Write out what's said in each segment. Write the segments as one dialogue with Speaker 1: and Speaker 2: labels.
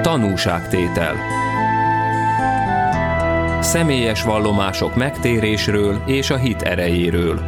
Speaker 1: Tanúságtétel. Személyes vallomások megtérésről és a hit erejéről.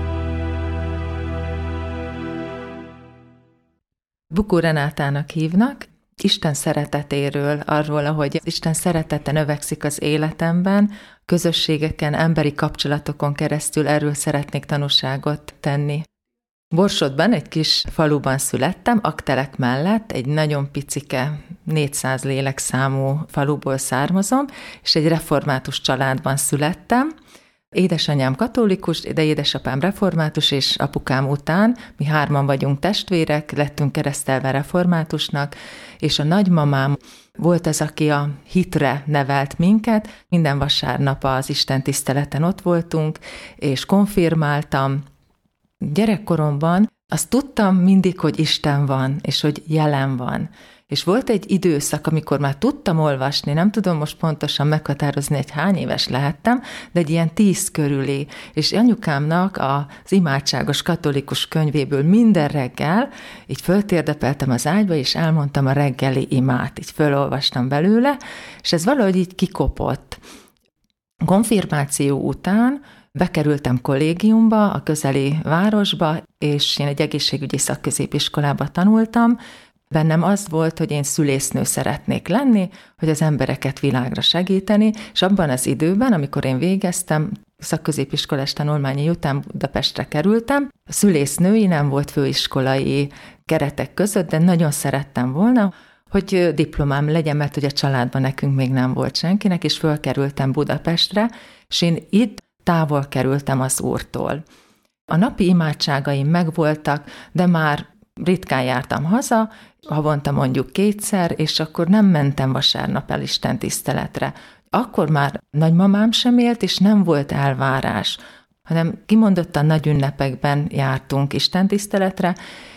Speaker 2: Bukó Renátának hívnak. Isten szeretetéről, arról, ahogy Isten szeretete növekszik az életemben, közösségeken, emberi kapcsolatokon keresztül erről szeretnék tanúságot tenni. Borsodban, egy kis faluban születtem, Aggtelek mellett, egy nagyon picike, 400 lélekszámú faluból származom, és egy református családban születtem. Édesanyám katolikus, de édesapám református, és apukám után mi 3 vagyunk testvérek, lettünk keresztelve reformátusnak, és a nagymamám volt az, aki a hitre nevelt minket. Minden vasárnap az Isten tiszteleten ott voltunk, és konfirmáltam. Gyerekkoromban azt tudtam mindig, hogy Isten van, és hogy jelen van. És volt egy időszak, amikor már tudtam olvasni, nem tudom most pontosan meghatározni, hogy hány éves lehettem, de egy ilyen 10 körüli. És anyukámnak az imádságos katolikus könyvéből minden reggel így föltérdepeltem az ágyba, és elmondtam a reggeli imát. Így fölolvastam belőle, és ez valahogy így kikopott. Konfirmáció után bekerültem kollégiumba, a közeli városba, és én egy egészségügyi szakközépiskolába tanultam. Bennem az volt, hogy én szülésznő szeretnék lenni, hogy az embereket világra segíteni, és abban az időben, amikor én végeztem, szakközépiskolás tanulmányai után Budapestre kerültem, a szülésznői nem volt főiskolai keretek között, de nagyon szerettem volna, hogy diplomám legyen, mert ugye a családban nekünk még nem volt senkinek, és fölkerültem Budapestre, és én itt távol kerültem az Úrtól. A napi imádságaim megvoltak, de már ritkán jártam haza, havonta mondjuk 2-szer, és akkor nem mentem vasárnap el istentiszteletre. Akkor már nagymamám sem élt, és nem volt elvárás, hanem kimondottan nagy ünnepekben jártunk istentiszteletre,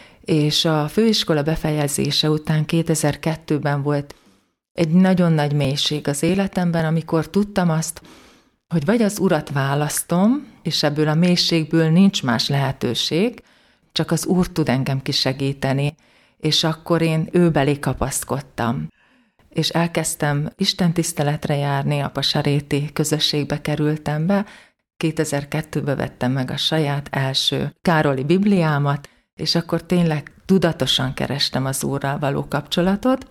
Speaker 2: és a főiskola befejezése után 2002-ben volt egy nagyon nagy mélység az életemben, amikor tudtam azt, hogy vagy az Urat választom, és ebből a mélységből nincs más lehetőség, csak az Úr tud engem kisegíteni, és akkor én őbelé kapaszkodtam. És elkezdtem istentiszteletre járni, a pasaréti közösségbe kerültem be, 2002-ben vettem meg a saját első Károli Bibliámat, és akkor tényleg tudatosan kerestem az Úrral való kapcsolatot.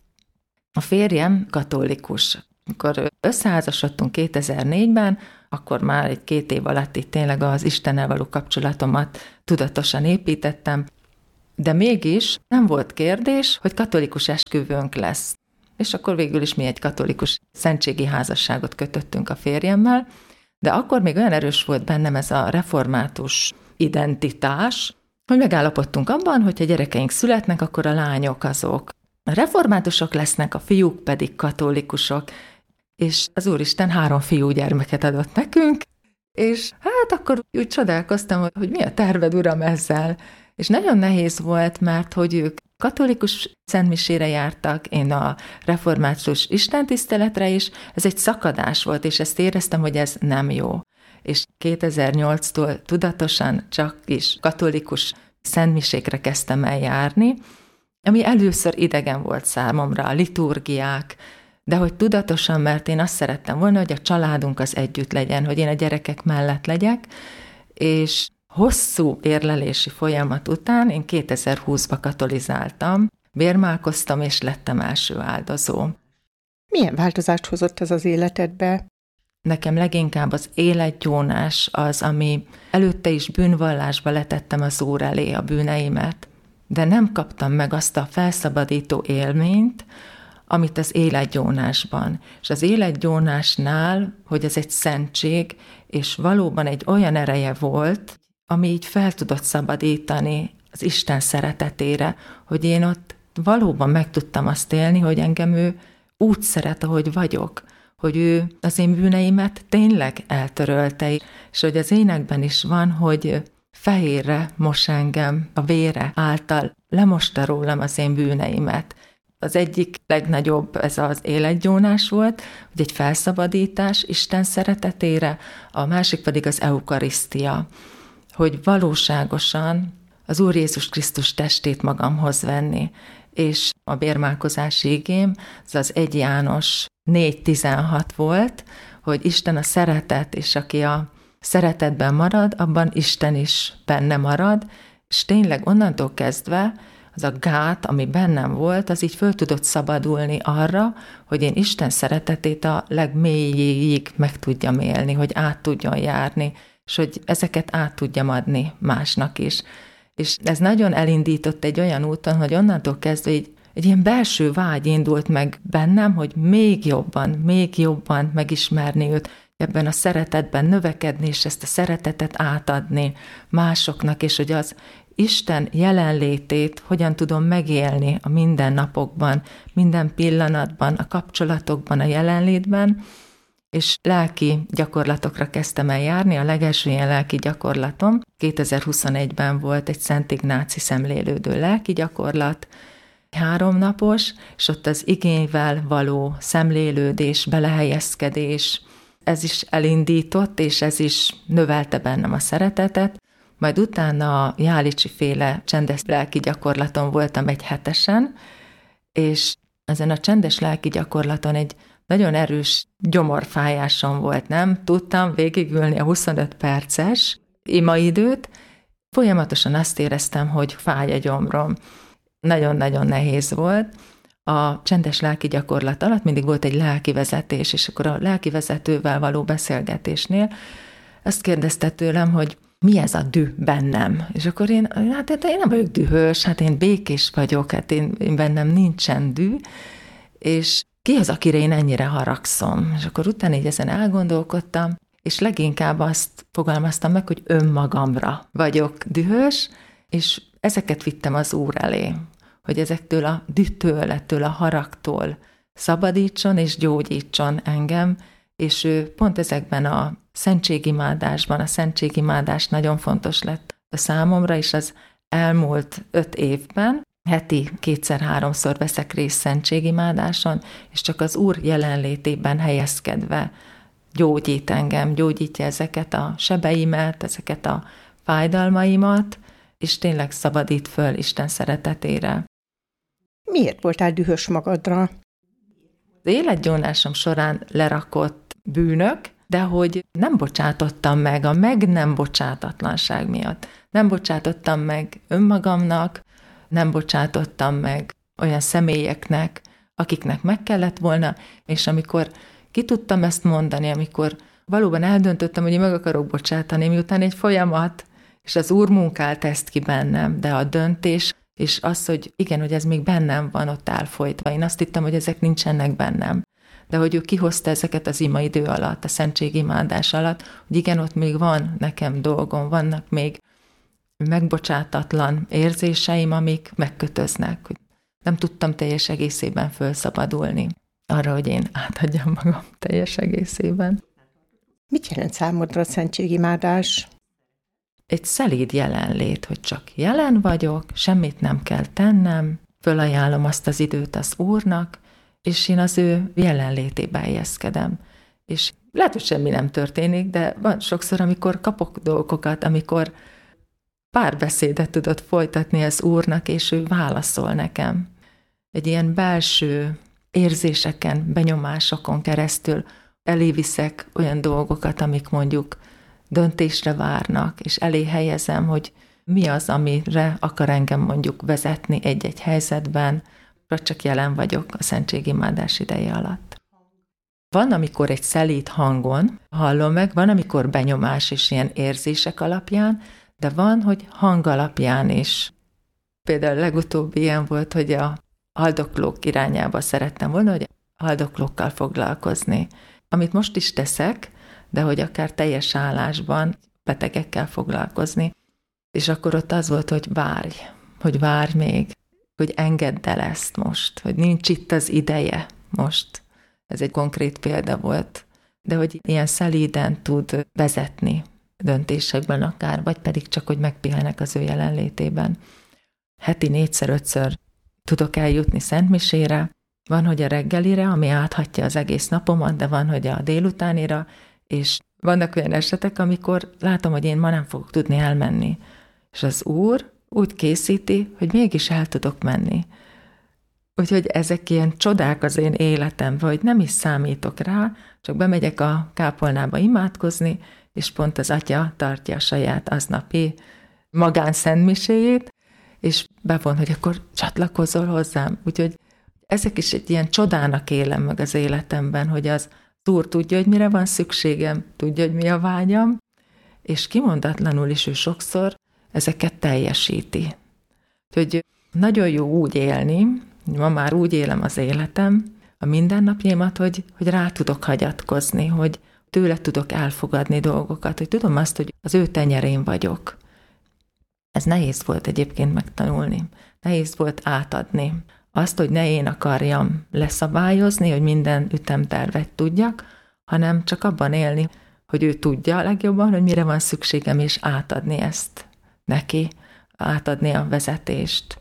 Speaker 2: A férjem katolikus. Amikor összeházasodtunk 2004-ben, akkor már egy 2 év alatt itt tényleg az Istennel való kapcsolatomat tudatosan építettem, de mégis nem volt kérdés, hogy katolikus esküvőnk lesz. És akkor végül is mi egy katolikus szentségi házasságot kötöttünk a férjemmel, de akkor még olyan erős volt bennem ez a református identitás, hogy megállapodtunk abban, hogy ha gyerekeink születnek, akkor a lányok azok reformátusok lesznek, a fiúk pedig katolikusok, és az Úristen 3 fiúgyermeket adott nekünk, és hát akkor úgy csodálkoztam, hogy mi a terved, Uram, ezzel. És nagyon nehéz volt, mert hogy ők katolikus szentmisére jártak, én a református istentiszteletre is, ez egy szakadás volt, és ezt éreztem, hogy ez nem jó. És 2008-tól tudatosan csak is katolikus szentmisékre kezdtem el járni, ami először idegen volt számomra, a liturgiák, de hogy tudatosan, mert én azt szerettem volna, hogy a családunk az együtt legyen, hogy én a gyerekek mellett legyek, és hosszú érlelési folyamat után én 2020-ba katolizáltam, bérmálkoztam, és lettem első áldozó.
Speaker 3: Milyen változást hozott ez az életedbe?
Speaker 2: Nekem leginkább az életgyónás az, ami előtte is bűnvallásba letettem az Úr elé a bűneimet, de nem kaptam meg azt a felszabadító élményt, amit az életgyónásban. És az életgyónásnál, hogy ez egy szentség, és valóban egy olyan ereje volt, ami így fel tudott szabadítani az Isten szeretetére, hogy én ott valóban meg tudtam azt élni, hogy engem ő úgy szeret, ahogy vagyok, hogy ő az én bűneimet tényleg eltörölte, és hogy az énekben is van, hogy fehérre mos engem a vére által, lemosta rólam az én bűneimet. Az egyik legnagyobb ez az életgyónás volt, hogy egy felszabadítás Isten szeretetére, a másik pedig az eukarisztia, hogy valóságosan az Úr Jézus Krisztus testét magamhoz venni. és a bérmálkozási igém, az 1 János 4:16 volt, hogy Isten a szeretet, és aki a szeretetben marad, abban Isten is benne marad, és tényleg onnantól kezdve az a gát, ami bennem volt, az így föl tudott szabadulni arra, hogy én Isten szeretetét a legmélyéig meg tudjam élni, hogy át tudjon járni, és hogy ezeket át tudjam adni másnak is. És ez nagyon elindított egy olyan úton, hogy onnantól kezdve egy ilyen belső vágy indult meg bennem, hogy még jobban megismerni őt, ebben a szeretetben növekedni, és ezt a szeretetet átadni másoknak, és hogy az Isten jelenlétét hogyan tudom megélni a mindennapokban, minden pillanatban, a kapcsolatokban, a jelenlétben, és lelki gyakorlatokra kezdtem el járni. A legelső ilyen lelki gyakorlatom 2021-ben volt egy Szent Ignáci szemlélődő lelki gyakorlat, 3 napos, és ott az igényvel való szemlélődés, belehelyezkedés, ez is elindított, és ez is növelte bennem a szeretetet. Majd utána a Jálicsi féle csendes lelki gyakorlaton voltam egy 7-esen, és ezen a csendes lelki gyakorlaton egy nagyon erős gyomorfájásom volt, nem tudtam végigülni a 25 perces imaidőt, folyamatosan azt éreztem, hogy fáj a gyomrom. Nagyon-nagyon nehéz volt. A csendes lelki gyakorlat alatt mindig volt egy lelkivezetés, és akkor a lelkivezetővel való beszélgetésnél azt kérdezte tőlem, hogy mi ez a düh bennem? És akkor én nem vagyok dühös, én békés vagyok, én bennem nincsen düh, és ki az, akire én ennyire haragszom? És akkor utána így ezen elgondolkodtam, és leginkább azt fogalmaztam meg, hogy önmagamra vagyok dühös, és ezeket vittem az Úr elé, hogy ezektől a dühtől, ettől a haragtól szabadítson és gyógyítson engem, és ő pont ezekben a szentségimádásban, a szentségimádás nagyon fontos lett a számomra, és az elmúlt 5 évben heti 2-3-szor veszek részt szentségimádáson, és csak az Úr jelenlétében helyezkedve gyógyít engem, gyógyítja ezeket a sebeimet, ezeket a fájdalmaimat, és tényleg szabadít föl Isten szeretetére.
Speaker 3: Miért voltál dühös magadra?
Speaker 2: Az életgyónásom során lerakott bűnök, de hogy nem bocsátottam meg a nem bocsátatlanság miatt. Nem bocsátottam meg önmagamnak, nem bocsátottam meg olyan személyeknek, akiknek meg kellett volna, és amikor ki tudtam ezt mondani, amikor valóban eldöntöttem, hogy én meg akarok bocsátani, miután egy folyamat, és az Úr munkált ezt ki bennem, de a döntés, és az, hogy igen, hogy ez még bennem van ott elfolytva. Én azt hittem, hogy ezek nincsenek bennem. De hogy ő kihozta ezeket az imaidő alatt, a szentségimádás alatt, hogy igen, ott még van nekem dolgom, vannak még megbocsátatlan érzéseim, amik megkötöznek. Nem tudtam teljes egészében fölszabadulni arra, hogy én átadjam magam teljes egészében.
Speaker 3: Mit jelent számodra a szentségimádás?
Speaker 2: Egy szelíd jelenlét, hogy csak jelen vagyok, semmit nem kell tennem, fölajánlom azt az időt az Úrnak, és én az ő jelenlétébe helyezkedem. És lehet, hogy semmi nem történik, de van sokszor, amikor kapok dolgokat, amikor párbeszédet tudod folytatni az Úrnak, és ő válaszol nekem. Egy ilyen belső érzéseken, benyomásokon keresztül eléviszek olyan dolgokat, amik mondjuk döntésre várnak, és elé helyezem, hogy mi az, amire akar engem mondjuk vezetni egy-egy helyzetben, vagy csak jelen vagyok a szentségimádás ideje alatt. Van, amikor egy szelíd hangon hallom meg, van, amikor benyomás és ilyen érzések alapján, de van, hogy hang alapján is. Például legutóbbi ilyen volt, hogy a haldoklók irányába szerettem volna, hogy haldoklókkal foglalkozni. Amit most is teszek, de hogy akár teljes állásban betegekkel foglalkozni. És akkor ott az volt, hogy várj még, hogy engedd el ezt most, hogy nincs itt az ideje most. Ez egy konkrét példa volt, de hogy ilyen szelíden tud vezetni döntésekben akár, vagy pedig csak, hogy megpihenek az ő jelenlétében. Heti 4-5-ször tudok eljutni szentmisére, van, hogy a reggelire, ami áthatja az egész napomat, de van, hogy a délutánira, és vannak olyan esetek, amikor látom, hogy én ma nem fogok tudni elmenni. És az Úr úgy készíti, hogy mégis el tudok menni. Úgyhogy ezek ilyen csodák az én életemben, hogy nem is számítok rá, csak bemegyek a kápolnába imádkozni, és pont az atya tartja a saját aznapi magánszentmiséjét, és bevon, hogy akkor csatlakozol hozzám. Úgyhogy ezek is egy ilyen csodának élem meg az életemben, hogy az Úr tudja, hogy mire van szükségem, tudja, hogy mi a vágyam, és kimondatlanul is ő sokszor ezeket teljesíti. Úgyhogy nagyon jó úgy élni, ma már úgy élem az életem, a mindennapjaimat, hogy rá tudok hagyatkozni, hogy tőle tudok elfogadni dolgokat, hogy tudom azt, hogy az ő tenyerén vagyok. Ez nehéz volt egyébként megtanulni. Nehéz volt átadni. Azt, hogy ne én akarjam leszabályozni, hogy minden ütemtervet tudjak, hanem csak abban élni, hogy ő tudja a legjobban, hogy mire van szükségem, és átadni ezt neki, átadni a vezetést.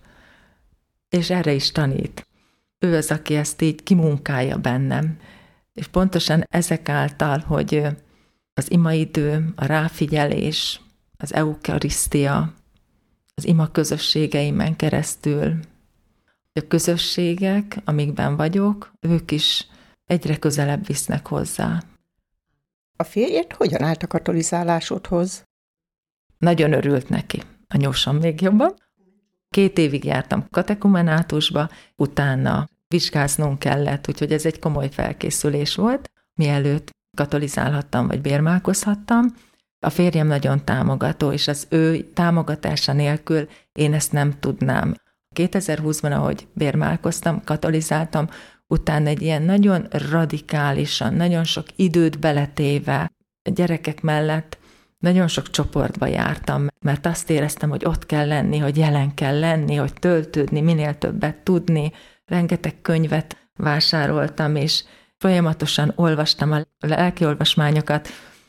Speaker 2: És erre is tanít. Ő az, aki ezt így kimunkálja bennem. És pontosan ezek által, hogy az imaidő, a ráfigyelés, az eukarisztia, az ima közösségeimen keresztül, a közösségek, amikben vagyok, ők is egyre közelebb visznek hozzá.
Speaker 3: A férjed hogyan állt a katolizálásodhoz?
Speaker 2: Nagyon örült neki. Anyósom még jobban. 2 évig jártam katekumenátusba, utána vizsgáznunk kellett, úgyhogy ez egy komoly felkészülés volt, mielőtt katolizálhattam, vagy bérmálkozhattam. A férjem nagyon támogató, és az ő támogatása nélkül én ezt nem tudnám. 2020-ban, ahogy bérmálkoztam, katolizáltam, utána egy ilyen nagyon radikálisan, nagyon sok időt beletéve a gyerekek mellett nagyon sok csoportba jártam, mert azt éreztem, hogy ott kell lenni, hogy jelen kell lenni, hogy töltődni, minél többet tudni. Rengeteg könyvet vásároltam, és folyamatosan olvastam a lelkiolvasmányokat,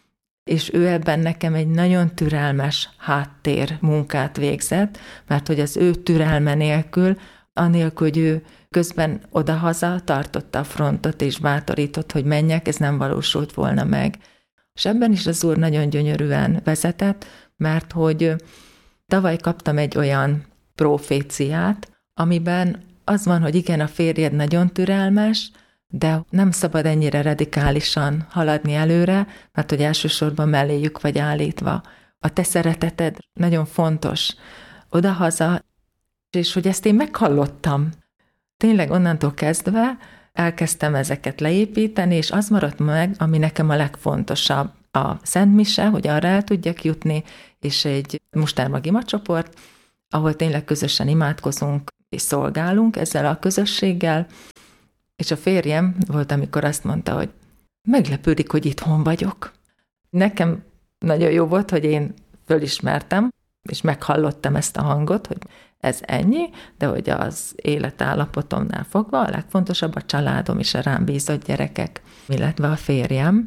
Speaker 2: és ő ebben nekem egy nagyon türelmes háttér munkát végzett, mert hogy az ő türelme nélkül, anélkül, hogy ő közben odahaza tartotta a frontot, és bátorított, hogy menjek, ez nem valósult volna meg. És ebben is az Úr nagyon gyönyörűen vezetett, mert hogy tavaly kaptam egy olyan proféciát, amiben az van, hogy igen, a férjed nagyon türelmes, de nem szabad ennyire radikálisan haladni előre, mert hogy elsősorban melléjük vagy állítva. A te szereteted nagyon fontos odahaza, és hogy ezt én meghallottam. Tényleg onnantól kezdve elkezdtem ezeket leépíteni, és az maradt meg, ami nekem a legfontosabb. A Szent Mise, hogy arra el tudjak jutni, és egy mustármag imacsoport, ahol tényleg közösen imádkozunk és szolgálunk ezzel a közösséggel, és a férjem volt, amikor azt mondta, hogy meglepődik, hogy itthon vagyok. Nekem nagyon jó volt, hogy én fölismertem, és meghallottam ezt a hangot, hogy ez ennyi, de hogy az életállapotomnál fogva a legfontosabb a családom és a rám bízott gyerekek, illetve a férjem.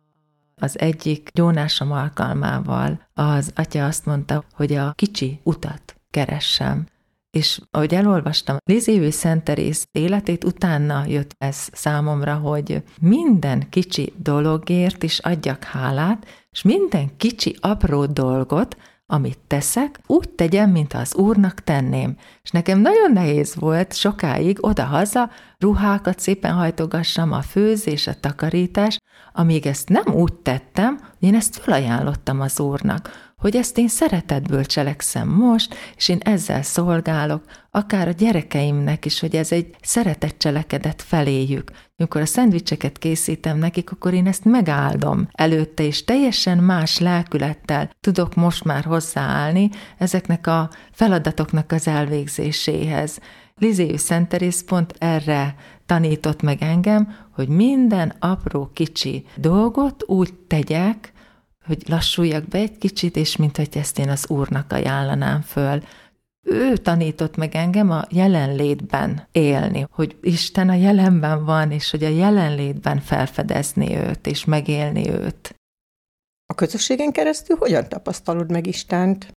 Speaker 2: Az egyik gyónásom alkalmával az atya azt mondta, hogy a kicsi utat keressem. És ahogy elolvastam Lizévő Szent Teréz életét, utána jött ez számomra, hogy minden kicsi dologért is adjak hálát, és minden kicsi apró dolgot, amit teszek, úgy tegyem, mint az Úrnak tenném. És nekem nagyon nehéz volt sokáig oda-haza ruhákat szépen hajtogassam, a főzés, a takarítás, amíg ezt nem úgy tettem, hogy én ezt felajánlottam az Úrnak, hogy ezt én szeretetből cselekszem most, és én ezzel szolgálok, akár a gyerekeimnek is, hogy ez egy szeretett cselekedet feléjük. Amikor a szendvicseket készítem nekik, akkor én ezt megáldom előtte, és teljesen más lelkülettel tudok most már hozzáállni ezeknek a feladatoknak az elvégzéséhez. Lizévő Szent Teréz pont erre tanított meg engem, hogy minden apró kicsi dolgot úgy tegyek, hogy lassuljak be egy kicsit, és minthogy ezt én az Úrnak ajánlanám föl. Ő tanított meg engem a jelenlétben élni, hogy Isten a jelenben van, és hogy a jelenlétben felfedezni őt, és megélni őt.
Speaker 3: A közösségen keresztül hogyan tapasztalod meg Istent?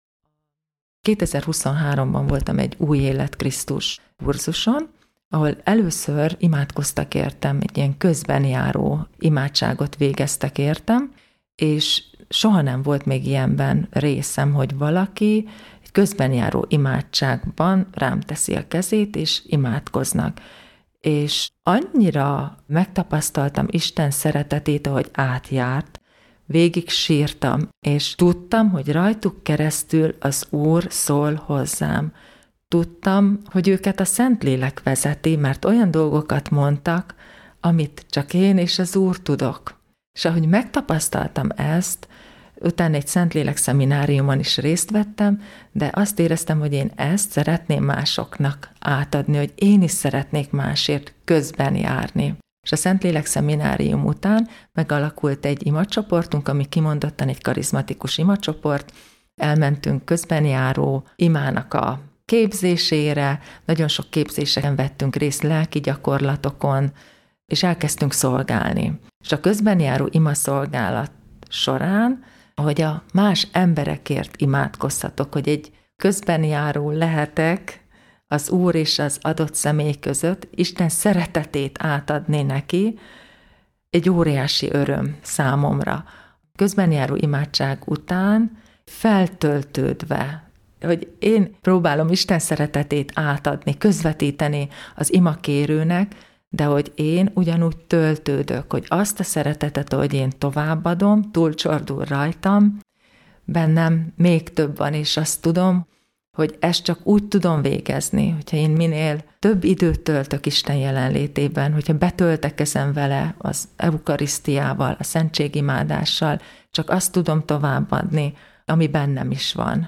Speaker 2: 2023-ban voltam egy Új Élet Krisztus kurzuson, ahol először imádkoztak értem, egy ilyen közben járó imádságot végeztek értem, és soha nem volt még ilyenben részem, hogy valaki egy közben járó imádságban rám teszi a kezét, és imádkoznak. És annyira megtapasztaltam Isten szeretetét, ahogy átjárt, végig sírtam, és tudtam, hogy rajtuk keresztül az Úr szól hozzám. Tudtam, hogy őket a Szentlélek vezeti, mert olyan dolgokat mondtak, amit csak én és az Úr tudok. És ahogy megtapasztaltam ezt, utána egy Szentlélek szemináriumon is részt vettem, de azt éreztem, hogy én ezt szeretném másoknak átadni, hogy én is szeretnék másért közben járni. És a Szentlélek szeminárium után megalakult egy imacsoportunk, ami kimondottan egy karizmatikus imacsoport. Elmentünk közben járó imának a képzésére, nagyon sok képzéseken vettünk részt, lelki gyakorlatokon, és elkezdtünk szolgálni. És a közben járó imaszolgálat során, ahogy a más emberekért imádkozhatok, hogy egy közben járó lehetek az Úr és az adott személy között, Isten szeretetét átadni neki, egy óriási öröm számomra. Közben járó imádság után feltöltődve, hogy én próbálom Isten szeretetét átadni, közvetíteni az imakérőnek, de hogy én ugyanúgy töltődök, hogy azt a szeretetet, ahogy én továbbadom, túlcsordul rajtam, bennem még több van, és azt tudom, hogy ezt csak úgy tudom végezni, hogyha én minél több időt töltök Isten jelenlétében, hogyha betöltekezem vele az eukarisztiával, a szentségimádással, csak azt tudom továbbadni, ami bennem is van.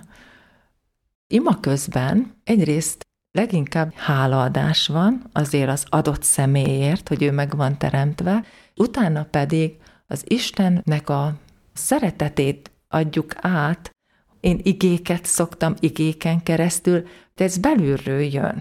Speaker 2: Ima közben egyrészt leginkább hálaadás van azért az adott személyért, hogy ő meg van teremtve, utána pedig az Istennek a szeretetét adjuk át. Én igéket szoktam igéken keresztül, de ez belülről jön.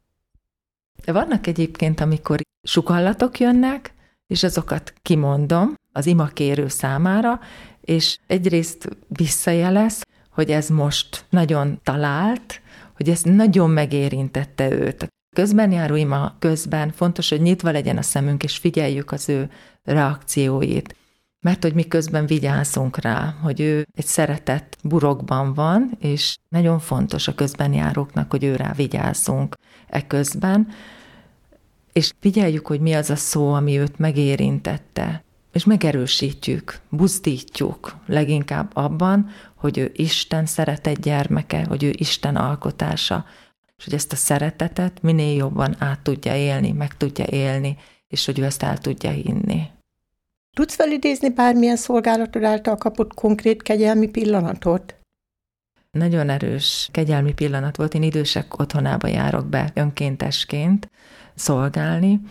Speaker 2: De vannak egyébként, amikor sukallatok jönnek, és azokat kimondom az imakérő számára, és egyrészt visszajelez, hogy ez most nagyon talált, hogy ez nagyon megérintette őt. Közben járó ima közben fontos, hogy nyitva legyen a szemünk, és figyeljük az ő reakcióit. Mert hogy mi közben vigyázzunk rá, hogy ő egy szeretett burokban van, és nagyon fontos a közben járóknak, hogy ő rá vigyázzunk közben, és figyeljük, hogy mi az a szó, ami őt megérintette, és megerősítjük, buzdítjuk leginkább abban, hogy ő Isten szeretett gyermeke, hogy ő Isten alkotása, és hogy ezt a szeretetet minél jobban át tudja élni, meg tudja élni, és hogy ő ezt el tudja hinni.
Speaker 3: Tudsz felidézni bármilyen szolgálatod által kapott konkrét kegyelmi pillanatot?
Speaker 2: Nagyon erős kegyelmi pillanat volt. Én idősek otthonába járok be önkéntesként szolgálni,